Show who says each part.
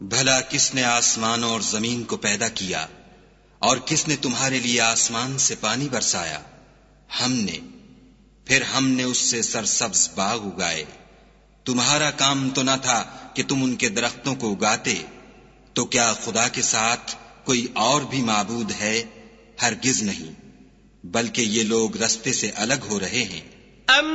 Speaker 1: भला किसने आसमानों और जमीन को पैदा किया और किसने तुम्हारे लिए आसमान से पानी बरसाया? हमने, फिर हमने उससे सरसब्ज बाग उगाए। तुम्हारा काम तो न था कि तुम उनके दरख्तों को उगाते। तो क्या खुदा के साथ कोई और भी माबूद है? हरगिज नहीं, बल्कि ये लोग रस्ते से अलग हो रहे हैं।